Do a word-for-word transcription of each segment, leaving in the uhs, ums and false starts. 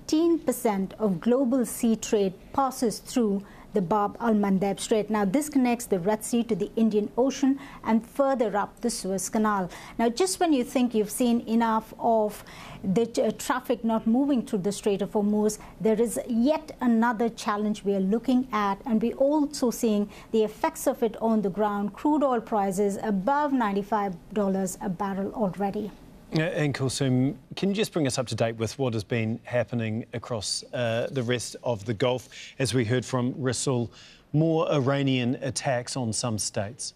eighteen percent of global sea trade passes through the Bab al-Mandeb Strait. Now, this connects the Red Sea to the Indian Ocean and further up the Suez Canal. Now, just when you think you've seen enough of the uh, traffic not moving through the Strait of Hormuz, there is yet another challenge we are looking at, and we're also seeing the effects of it on the ground. Crude oil prices above ninety-five dollars a barrel already. And Kulsoom, can you just bring us up to date with what has been happening across uh, the rest of the Gulf? As we heard from Rasul, more Iranian attacks on some states.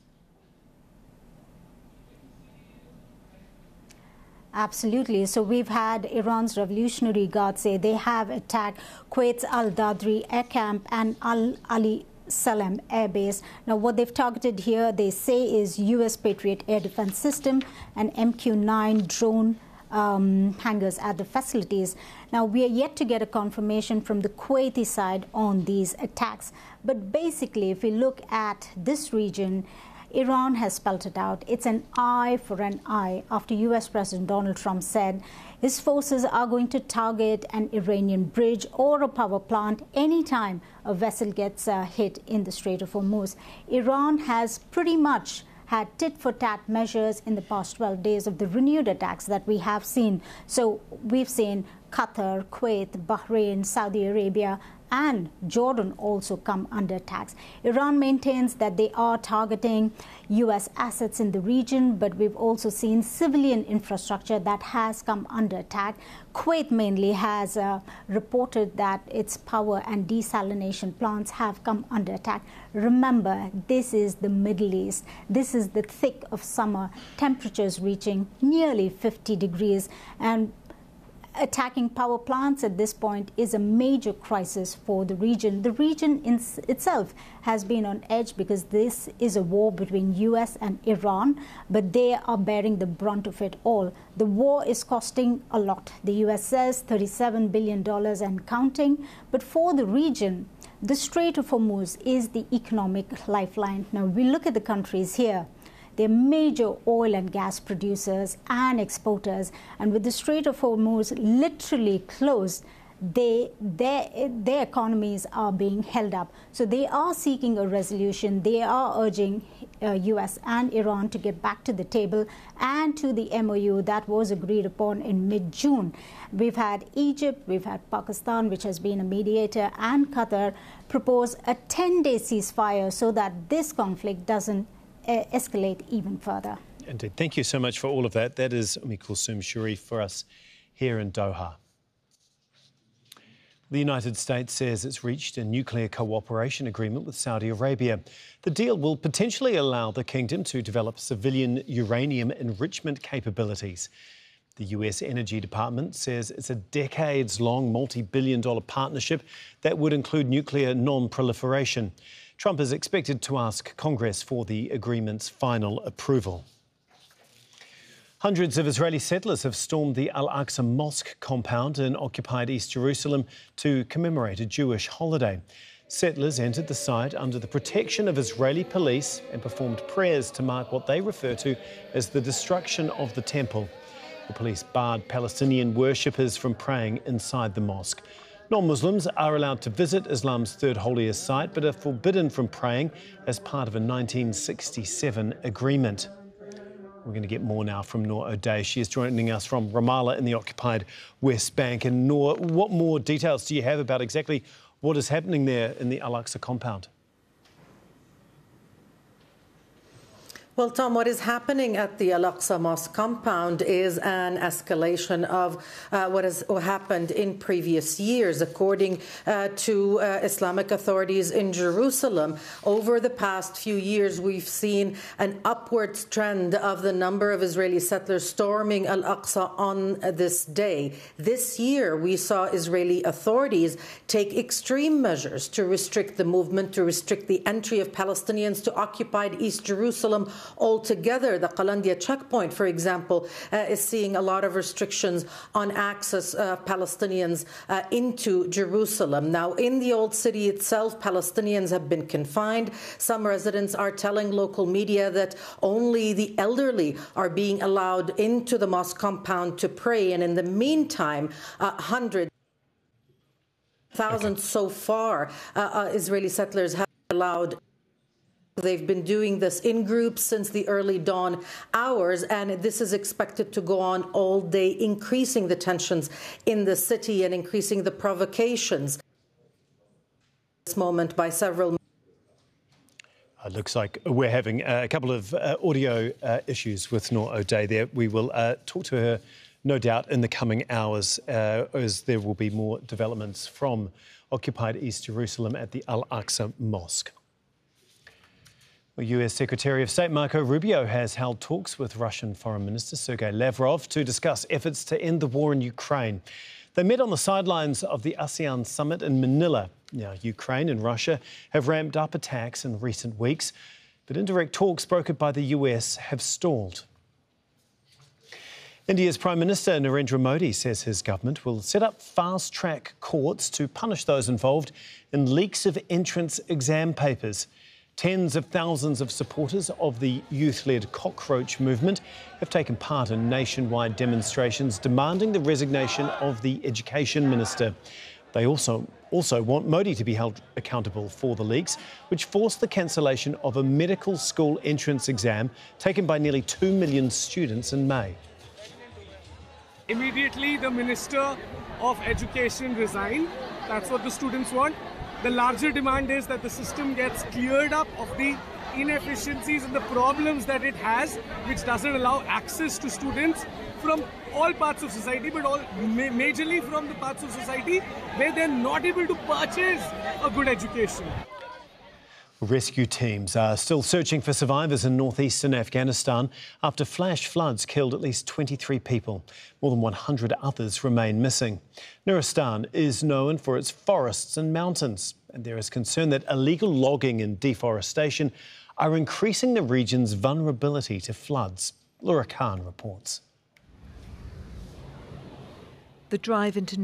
Absolutely. So we've had Iran's Revolutionary Guard say they have attacked Kuwait's Al-Dadri air camp and Al-Ali Salem Air Base. Now, what they've targeted here, they say, is U S Patriot air defense system and M Q nine drone um, hangars at the facilities. Now, we are yet to get a confirmation from the Kuwaiti side on these attacks. But basically, if we look at this region, Iran has spelled it out. It's an eye for an eye after U S President Donald Trump said his forces are going to target an Iranian bridge or a power plant anytime a vessel gets uh, hit in the Strait of Hormuz. Iran has pretty much had tit-for-tat measures in the past twelve days of the renewed attacks that we have seen. So we've seen Qatar, Kuwait, Bahrain, Saudi Arabia, and Jordan also come under attacks. Iran maintains that they are targeting U S assets in the region, but we've also seen civilian infrastructure that has come under attack. Kuwait mainly has uh, reported that its power and desalination plants have come under attack. Remember, this is the Middle East. This is the thick of summer, temperatures reaching nearly fifty degrees, and attacking power plants at this point is a major crisis for the region. The region in itself has been on edge because this is a war between U S and Iran, but they are bearing the brunt of it all. The war is costing a lot. The U S says thirty-seven billion dollars and counting, but for the region, the Strait of Hormuz is the economic lifeline. Now, we look at the countries here. They're major oil and gas producers and exporters. And with the Strait of Hormuz literally closed, they, their, their economies are being held up. So they are seeking a resolution. They are urging uh, U S and Iran to get back to the table and to the M O U that was agreed upon in mid-June. We've had Egypt, we've had Pakistan, which has been a mediator, and Qatar propose a ten-day ceasefire so that this conflict doesn't Uh, escalate even further. Indeed. Thank you so much for all of that. That is Umm Kulsoom Sharif for us here in Doha. The United States says it's reached a nuclear cooperation agreement with Saudi Arabia. The deal will potentially allow the kingdom to develop civilian uranium enrichment capabilities. The U S Energy Department says it's a decades-long multi-billion dollar partnership that would include nuclear non-proliferation. Trump is expected to ask Congress for the agreement's final approval. Hundreds of Israeli settlers have stormed the Al-Aqsa Mosque compound in occupied East Jerusalem to commemorate a Jewish holiday. Settlers entered the site under the protection of Israeli police and performed prayers to mark what they refer to as the destruction of the temple. The police barred Palestinian worshippers from praying inside the mosque. Non-Muslims are allowed to visit Islam's third holiest site, but are forbidden from praying as part of a nineteen sixty-seven agreement. We're going to get more now from Noor O'Day. She is joining us from Ramallah in the occupied West Bank. And Noor, what more details do you have about exactly what is happening there in the Al-Aqsa compound? Well, Tom, what is happening at the Al-Aqsa Mosque compound is an escalation of uh, what has happened in previous years. According uh, to uh, Islamic authorities in Jerusalem, over the past few years, we've seen an upward trend of the number of Israeli settlers storming Al-Aqsa on this day. This year, we saw Israeli authorities take extreme measures to restrict the movement, to restrict the entry of Palestinians to occupied East Jerusalem altogether. The Qalandia checkpoint, for example, uh, is seeing a lot of restrictions on access of uh, Palestinians uh, into Jerusalem. Now, in the Old City itself, Palestinians have been confined. Some residents are telling local media that only the elderly are being allowed into the mosque compound to pray, and in the meantime, uh, hundreds Thousands okay. so far, uh, uh, Israeli settlers have allowed. They've been doing this in groups since the early dawn hours, and this is expected to go on all day, increasing the tensions in the city and increasing the provocations. This moment by several. It looks like we're having a couple of uh, audio uh, issues with Noor O'Day there. We will uh, talk to her, no doubt, in the coming hours, uh, as there will be more developments from occupied East Jerusalem at the Al-Aqsa Mosque. Well, U S Secretary of State Marco Rubio has held talks with Russian Foreign Minister Sergei Lavrov to discuss efforts to end the war in Ukraine. They met on the sidelines of the ASEAN summit in Manila. Now, Ukraine and Russia have ramped up attacks in recent weeks, but indirect talks brokered by the U S have stalled. India's Prime Minister Narendra Modi says his government will set up fast-track courts to punish those involved in leaks of entrance exam papers. Tens of thousands of supporters of the youth-led cockroach movement have taken part in nationwide demonstrations demanding the resignation of the Education Minister. They also, also want Modi to be held accountable for the leaks, which forced the cancellation of a medical school entrance exam taken by nearly two million students in May. Immediately, the Minister of Education resign. That's what the students want. The larger demand is that the system gets cleared up of the inefficiencies and the problems that it has, which doesn't allow access to students from all parts of society, but all ma majorly from the parts of society where they're not able to purchase a good education. Rescue teams are still searching for survivors in northeastern Afghanistan after flash floods killed at least twenty-three people. More than one hundred others remain missing. Nuristan is known for its forests and mountains, and there is concern that illegal logging and deforestation are increasing the region's vulnerability to floods. Laura Khan reports. The drive into